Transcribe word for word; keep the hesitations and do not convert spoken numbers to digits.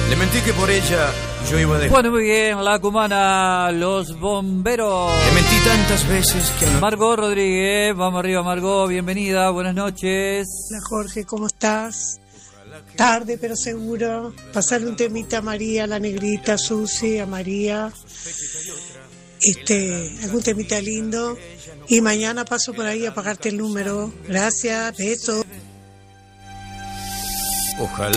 Le mentí que por ella yo iba a dejar. Bueno, muy bien, la cumana, los bomberos. Le mentí tantas veces que no... Margot Rodríguez, vamos arriba Margot, bienvenida, buenas noches. Hola Jorge, ¿cómo estás? Tarde pero seguro. Pasarle un temita a María, la negrita, a Susi, a María. Este, algún temita lindo. Y mañana paso por ahí a pagarte el número. Gracias, besos. Ojalá.